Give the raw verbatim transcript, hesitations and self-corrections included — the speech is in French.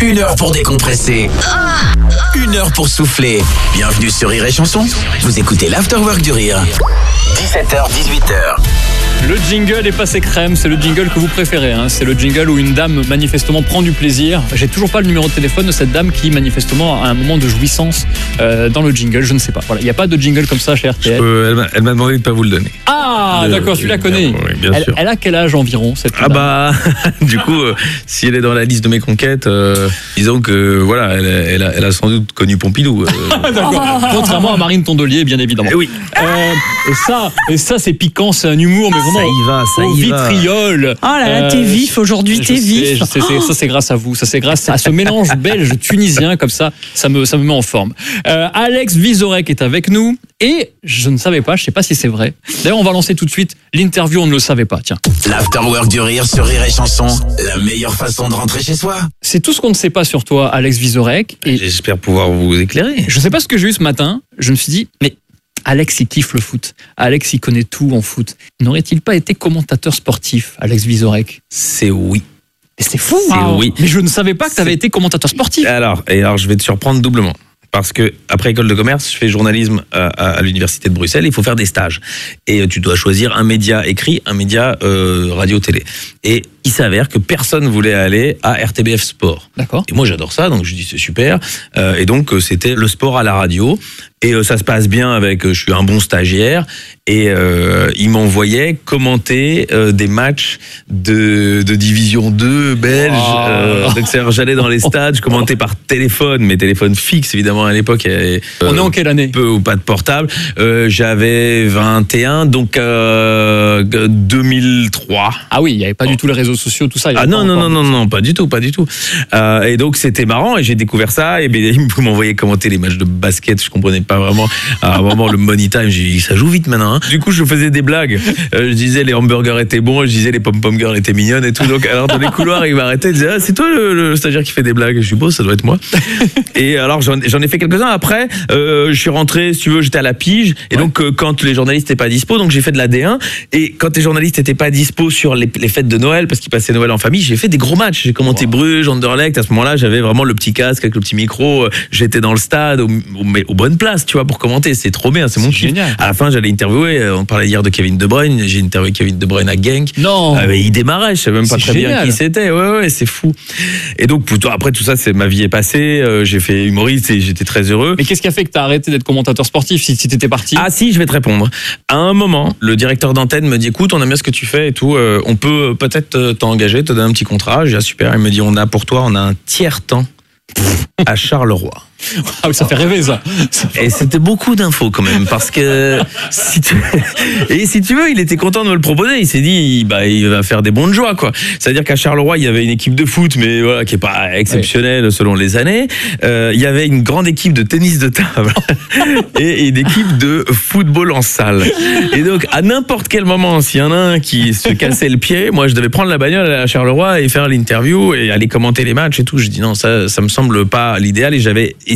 Une heure pour décompresser. Une heure pour souffler. Bienvenue sur Rire et Chanson. Vous écoutez l'Afterwork du Rire. dix-sept heures, dix-huit heures. Le jingle est passé crème, c'est le jingle que vous préférez. Hein. C'est le jingle où une dame manifestement prend du plaisir. J'ai toujours pas le numéro de téléphone de cette dame qui manifestement a un moment de jouissance euh, dans le jingle. Je ne sais pas. Voilà, il n'y a pas de jingle comme ça chez R T L. peux, elle, m'a, elle m'a demandé de ne pas vous le donner. Ah, Le, d'accord, tu la connais. Oui, bien elle, sûr. elle a quel âge environ cette Ah dame bah, du coup, euh, si elle est dans la liste de mes conquêtes, euh, disons que voilà, elle, elle, a, elle a sans doute connu Pompidou. Euh. D'accord. Contrairement à Marine Tondelier, bien évidemment. Eh oui. Euh, et ça, et ça, c'est piquant, c'est un humour, mais vraiment. Ça y va, ça au y va. vitriol. Oh là là, t'es vif aujourd'hui, je t'es sais, vif. je sais, c'est- ça c'est grâce à vous, ça c'est grâce à ce mélange belge-tunisien comme ça, ça me, ça me met en forme. Euh, Alex Vizorek est avec nous et je ne savais pas, je sais pas si c'est vrai. D'ailleurs, on va lancer tout de suite l'interview, on ne le savait pas, tiens. L'Afterwork du Rire sur Rire et Chanson. La meilleure façon de rentrer chez soi. C'est tout ce qu'on ne sait pas sur toi, Alex Vizorek. Et J'espère pouvoir vous éclairer. je sais pas ce que j'ai eu ce matin, je me suis dit, mais Alex, il kiffe le foot. Alex, il connaît tout en foot. N'aurait-il pas été commentateur sportif, Alex Vizorek? C'est oui. Mais c'est fou. C'est hein. oui. Mais je ne savais pas que tu avais C'est- été commentateur sportif. Alors, et alors, je vais te surprendre doublement. Parce que après école de commerce, je fais journalisme à, à, à l'université de Bruxelles. Il faut faire des stages et euh, tu dois choisir un média écrit, un média euh, radio-télé. Et il s'avère que personne voulait aller à R T B F Sport. D'accord. Et moi j'adore ça, donc je dis c'est super. Euh, et donc euh, c'était le sport à la radio. Et euh, ça se passe bien avec, euh, je suis un bon stagiaire. Et euh, il m'envoyait commenter euh, des matchs de, de division deux belge. Oh. Euh, donc c'est-à-dire, j'allais dans les stades, je commentais par téléphone, mes téléphones fixes évidemment à l'époque. Et, euh, On est en quelle année? peu ou pas de portable. Euh, j'avais vingt et un, donc euh, deux mille trois. Ah oui, il n'y avait pas du tout les réseaux sociaux, tout ça. il y Ah avait non, pas non, encore. non, non, non, pas du tout, pas du tout. Euh, et donc c'était marrant et j'ai découvert ça et bien, il m'envoyait commenter les matchs de basket, je comprenais pas vraiment. À un moment, le money time, j'ai dit ça joue vite maintenant. Hein. Du coup, je faisais des blagues. Euh, je disais les hamburgers étaient bons, je disais les pom-pom girls étaient mignonnes et tout. Donc alors dans les couloirs, il m'arrêtait, il disait ah, c'est toi le, le stagiaire qui fait des blagues. Je suis beau, ça doit être moi. Et alors j'en, j'en ai fait quelques-uns. Après, euh, je suis rentré, si tu veux, j'étais à la pige. Et Ouais. donc euh, quand les journalistes n'étaient pas dispo, donc j'ai fait de la D un. Et quand les journalistes n'étaient pas dispo sur les, les fêtes de Noël, parce qu'ils passaient Noël en famille, j'ai fait des gros matchs. J'ai commenté Wow. Bruges, Anderlecht. À ce moment-là, j'avais vraiment le petit casque avec le petit micro. J'étais dans le stade, au, au- mais aux bonnes places, tu vois, pour commenter. C'est trop bien, c'est mon C'est kiff. génial. À la fin, j'allais interviewer. euh, On parlait hier de Kevin De Bruyne. J'ai interviewé Kevin De Bruyne à Genk. Non. Ah, mais il démarrait, je savais même pas C'est très bien génial. qui c'était. Ouais, ouais, c'est fou. Et donc, plutôt, après tout ça, c'est ma vie est passée. euh, j'ai fait humoriste et j'étais très heureux. Mais qu'est-ce qui a fait que tu as arrêté d'être commentateur sportif si, si tu étais parti? Ah si, je vais te répondre. À un moment, le directeur d'antenne me dit écoute, on aime bien ce que tu fais et tout, euh, on peut peut-être euh, t'engager, te donner un petit contrat. J'ai dit ah, super. Il me dit on a pour toi, on a un tiers temps à Charleroi. Ah oui, ça fait rêver ça. Ça fait- Et c'était beaucoup d'infos quand même parce que si tu et si tu veux, il était content de me le proposer. Il s'est dit bah il va faire des bons de joie quoi. C'est-à-dire qu'à Charleroi, il y avait une équipe de foot mais voilà qui est pas exceptionnelle selon les années. Euh, il y avait une grande équipe de tennis de table et une équipe de football en salle. Et donc à n'importe quel moment, s'il y en a un qui se cassait le pied, moi je devais prendre la bagnole à Charleroi et faire l'interview et aller commenter les matchs et tout. Je dis non ça ça me semble pas l'idéal et j'avais